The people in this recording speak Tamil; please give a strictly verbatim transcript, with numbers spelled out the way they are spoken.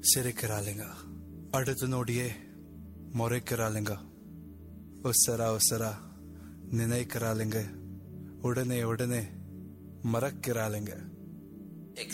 சிரிக்கிறாளுங்க, அடுத்த நொடியே முறைக்கிறாளுங்க, உசரா உசரா நினைக்கிறாளுங்க, உடனே உடனே மறக்கிறாளுங்க.